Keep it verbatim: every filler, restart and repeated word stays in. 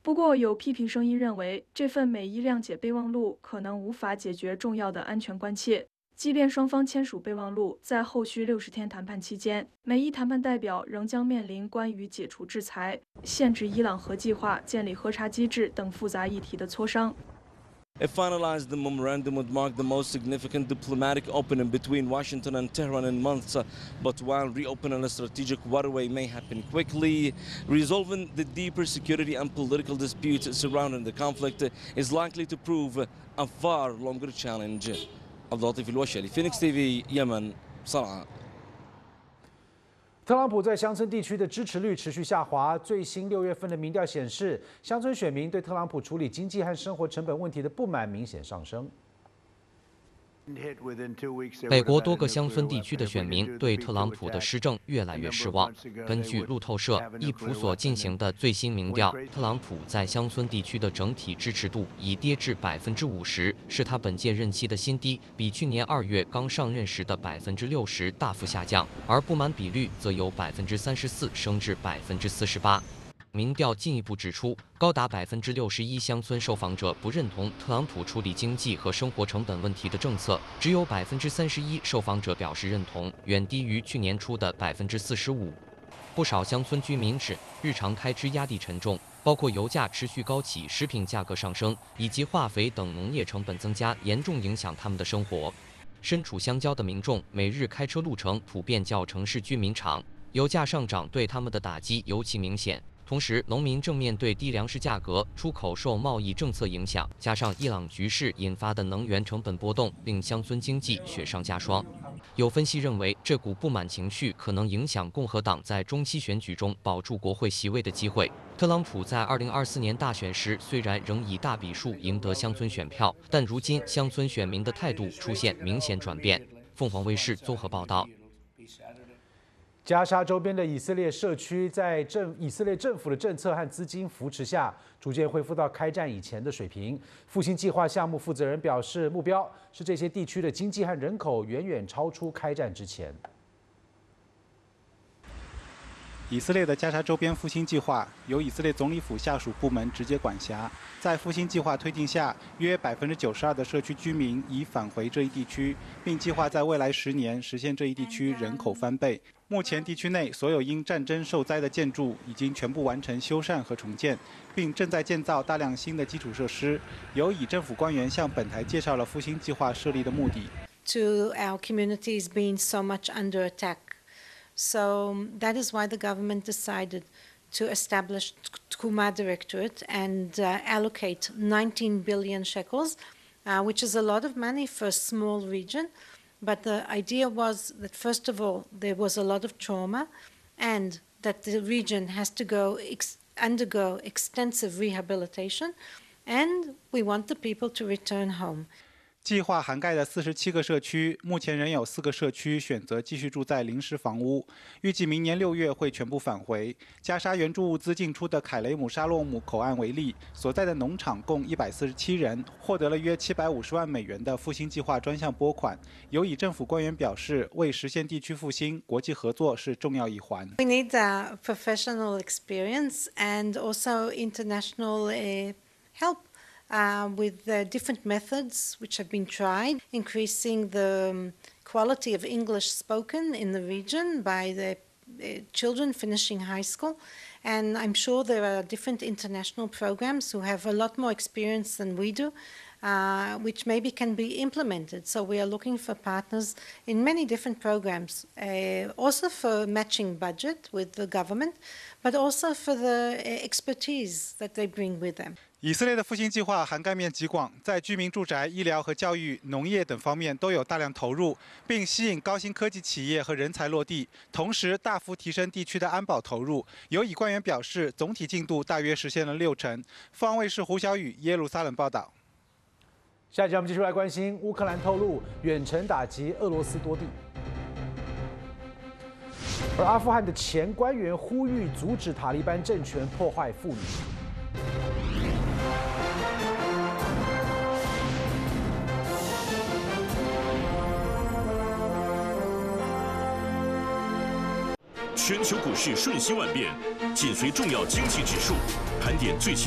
不过，有批评声音认为，这份美伊谅解备忘录可能无法解决重要的安全关切。即便双方签署备忘录，在后续六十天谈判期间，美伊谈判代表仍将面临关于解除制裁、限制伊朗核计划、建立核查机制等复杂议题的磋商。 If finalized, the memorandum would mark the most significant diplomatic opening between Washington and Tehran in months. But while reopening a strategic waterway may happen quickly, resolving the deeper security and political disputes surrounding the conflict is likely to prove a far longer challenge. عبد اللطيف الوشلي فينيكس تي في يمن صنعاء。 特朗普在乡村地区的支持率持续下滑。最新六月份的民调显示，乡村选民对特朗普处理经济和生活成本问题的不满明显上升。 美国多个乡村地区的选民对特朗普的施政越来越失望。根据路透社、易普所进行的最新民调，特朗普在乡村地区的整体支持度已跌至百分之五十，是他本届任期的新低，比去年二月刚上任时的百分之六十大幅下降。而不满比率则由百分之三十四升至百分之四十八。 民调进一步指出，高达百分之六十一乡村受访者不认同特朗普处理经济和生活成本问题的政策，只有百分之三十一受访者表示认同，远低于去年初的百分之四十五。不少乡村居民指，日常开支压力沉重，包括油价持续高企、食品价格上升以及化肥等农业成本增加，严重影响他们的生活。身处乡郊的民众，每日开车路程普遍较城市居民长，油价上涨对他们的打击尤其明显。 同时，农民正面对低粮食价格、出口受贸易政策影响，加上伊朗局势引发的能源成本波动，令乡村经济雪上加霜。有分析认为，这股不满情绪可能影响共和党在中期选举中保住国会席位的机会。特朗普在二零二四年大选时虽然仍以大比数赢得乡村选票，但如今乡村选民的态度出现明显转变。凤凰卫视综合报道。 加沙周边的以色列社区在政以色列政府的政策和资金扶持下，逐渐恢复到开战以前的水平。复兴计划项目负责人表示，目标是这些地区的经济和人口远远超出开战之前。 以色列的加沙周边复兴计划由以色列总理府下属部门直接管辖。在复兴计划推进下，约百分之九十二的社区居民已返回这一地区，并计划在未来十年实现这一地区人口翻倍。目前，地区内所有因战争受灾的建筑已经全部完成修缮和重建，并正在建造大量新的基础设施。由以政府官员向本台介绍了复兴计划设立的目的。 To our communities being so much under attack. So that is why the government decided to establish Tkuma Directorate and uh, allocate nineteen billion shekels, uh, which is a lot of money for a small region. But the idea was that, first of all, there was a lot of trauma and that the region has to go ex undergo extensive rehabilitation, and we want the people to return home. 计划涵盖的四十七个社区，目前仍有四个社区选择继续住在临时房屋，预计明年六月会全部返回。加沙援助物资进出的凯雷姆沙洛姆口岸为例，所在的农场共一百四十七人获得了约七百五十万美元的复兴计划专项拨款。有以政府官员表示，为实现地区复兴，国际合作是重要一环。 We need uh, professional experience and also international uh, help. Uh, with uh, different methods which have been tried, increasing the um, quality of English spoken in the region by the uh, children finishing high school. And I'm sure there are different international programs who have a lot more experience than we do, uh, which maybe can be implemented. So we are looking for partners in many different programs, uh, also for matching budget with the government, but also for the expertise that they bring with them. 以色列的复兴计划涵盖面极广，在居民住宅、医疗和教育、农业等方面都有大量投入，并吸引高新科技企业和人才落地，同时大幅提升地区的安保投入。有以官员表示，总体进度大约实现了六成。凤凰卫视胡小雨耶路撒冷报道。 下一节我们继续来关心乌克兰透露远程打击俄罗斯多地，而阿富汗的前官员呼吁阻止塔利班政权破坏妇女。 全球股市瞬息万变，紧随重要经济指数，盘点最新。